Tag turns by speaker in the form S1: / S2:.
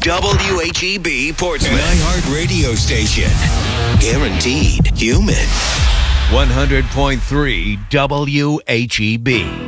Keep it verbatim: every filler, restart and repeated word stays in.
S1: W H E B Portsmouth.
S2: An iHeart radio station. Guaranteed human.
S1: one hundred point three W H E B.